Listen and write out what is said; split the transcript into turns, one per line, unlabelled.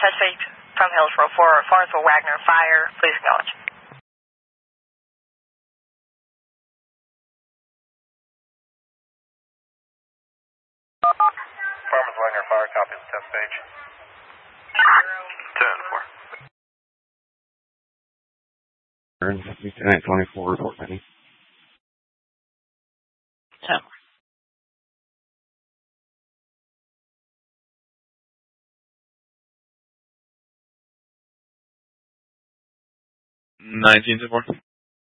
Suspect from Hillsborough 4, Forrestville Wagner, fire. Please acknowledge.
Farmers Wagner, fire, copy the test page.
10-4. Lieutenant 24, report ready.
10.
19-4.